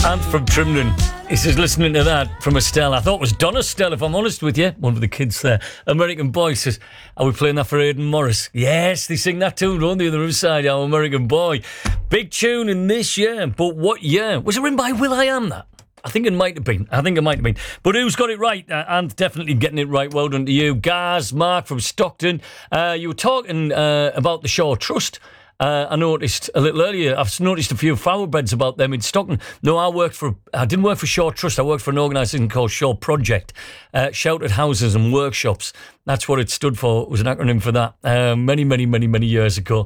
And from Trimden. He says, listening to that from Estelle. I thought it was Donna Estelle, if I'm honest with you. One of the kids there. American Boy says, are we playing that for Aidan Morris? Yes, they sing that tune on the other side, our American Boy. Big tune in this year. But what year? Was it written by Will.i.am, that? I think it might have been. But who's got it right? And definitely getting it right. Well done to you. Gaz, Mark from Stockton. You were talking about the Shaw Trust. I noticed a little earlier, I've noticed a few flowerbeds about them in Stockton. No, I didn't work for Shaw Trust. I worked for an organisation called Shaw Project. Sheltered houses and workshops. That's what it stood for. It was an acronym for that. Many years ago.